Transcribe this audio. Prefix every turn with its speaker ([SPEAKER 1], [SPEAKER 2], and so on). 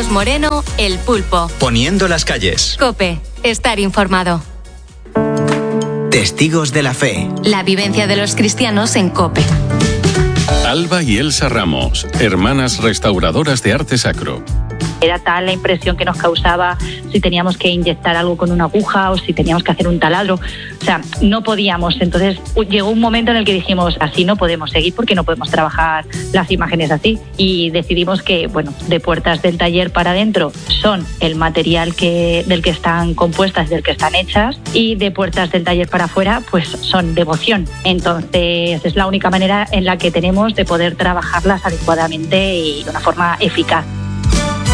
[SPEAKER 1] Carlos Moreno, El Pulpo.
[SPEAKER 2] Poniendo las calles.
[SPEAKER 1] COPE. Estar informado.
[SPEAKER 3] Testigos de la fe.
[SPEAKER 1] La vivencia de los cristianos en COPE.
[SPEAKER 4] Alba y Elsa Ramos, hermanas restauradoras de arte sacro.
[SPEAKER 5] Era tal la impresión que nos causaba si teníamos que inyectar algo con una aguja o si teníamos que hacer un taladro. O sea, no podíamos. Entonces llegó un momento en el que dijimos, así no podemos seguir porque no podemos trabajar las imágenes así. Y decidimos que, bueno, de puertas del taller para adentro son el material del que están compuestas, del que están hechas, y de puertas del taller para afuera, pues son devoción. Entonces es la única manera en la que tenemos de poder trabajarlas adecuadamente y de una forma eficaz.